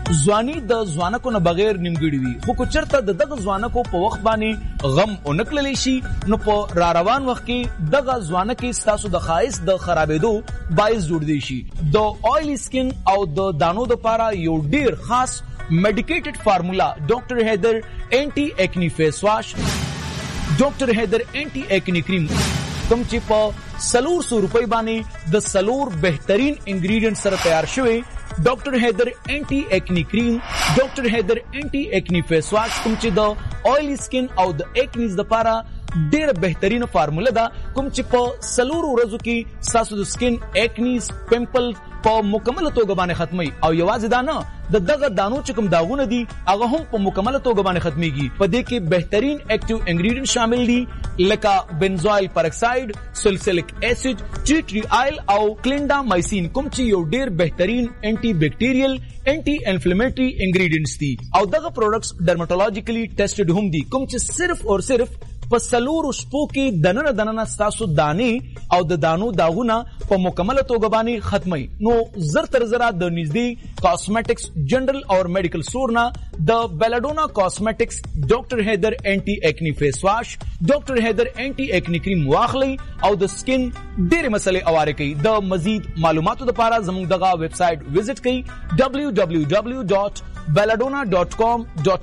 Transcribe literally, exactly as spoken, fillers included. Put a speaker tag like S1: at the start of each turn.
S1: ځواني د ځوانکو نه بغیر نیمګړي وي، خو که چېرته د دغه ځوانکو په وخت باندې غم ونه کړلی شي نو په را روان وخت کې دغه ځوانکې ستاسو د ښایست د خرابېدو باعث جوړدی شي. د آیلی سکن او د دانو دپاره یو ډیر خاص میډیکیټډ فارمولا ډاکټر حیدر اینټي ایکنی فیس واش، ډاکټر حیدر اینټي ایکنی کریم کوم چې په سلور سو روپۍ باندې د سلور بهترین انګریډینټ سره تیار شوی ډاکټر حیدر اینټي ایکنی کریم، ډاکټر حیدر اینټي ایکنی فیس واش کوم چې د آیلی سکن او د ایکنیز دپاره ډیره بهترینه فارموله ده، کوم چې په سلور ورځو کې ستاسو د سکن ایکنیز پمپل په مکمله توګه باندې ختمي. او یوازې دا نه، د دغه دانو چې کوم داغونه دي هغه هم په مکمله توګه باندې ختميږي. په دې کې بهترین اکټیو انګریډینټ شامل دي لکه بنزوایل پرکساید، سلسلک اسید، ټی ټری آیل او کلینډامایسین کوم چې یو ډیر بهترین انټي بیکټیریل انټي انفلیمیټری انګریډینټس دي. او دغه پروډکټس ډرماټولوژیکلی ټیسټډ هم دي کوم چې صرف او صرف په سلورو شپو کې دننه دننه ستاسو دانې او د دانو داغونه په مکمله توګه باندې ختمي. نو زر تر زره د نږدې کاسمیټکس جنرال او میډیکل سٹور نه د بیلاډونا کاسمیټکس ډاکټر حیدر اینټي ایکنی فیس واش، ډاکټر حیدر اینټي ایکنی کریم واخلي او د سکن ډېرې مسلې اواره کوي. د مزید معلوماتو لپاره زموږ دغه ویب سایټ وزټ کړئ ډبلیو ډبلیو ډبلیو ډاٹ بیلاډونا ډاٹ کام ډاٹ